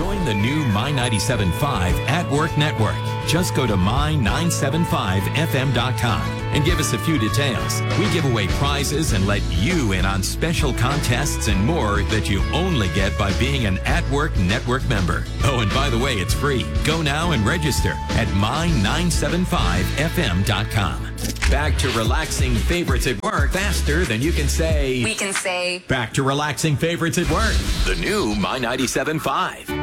Join the new My 97.5 at Work Network. Just go to my975fm.com and give us a few details. We give away prizes and let you in on special contests and more that you only get by being an At Work Network member. Oh, and by the way, it's free. Go now and register at my975fm.com. Back to relaxing favorites at work faster than you can say. We can say. Back to relaxing favorites at work. The new My 97.5.